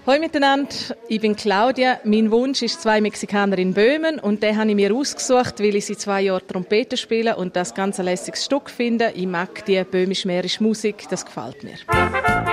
Hallo miteinander, ich bin Claudia. Mein Wunsch ist 2 Mexikaner in Böhmen und den habe ich mir ausgesucht, weil ich seit 2 Jahren Trompete spiele und das ganz ein lässiges Stück finde. Ich mag die böhmisch-mährische Musik, das gefällt mir.